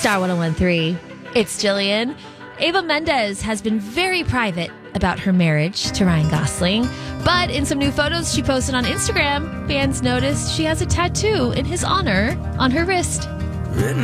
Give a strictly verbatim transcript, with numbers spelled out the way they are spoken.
Star one oh one point three. It's Jillian. Ava Mendes has been very private about her marriage to Ryan Gosling. But in some new photos she posted on Instagram, fans noticed she has a tattoo in his honor on her wrist. Written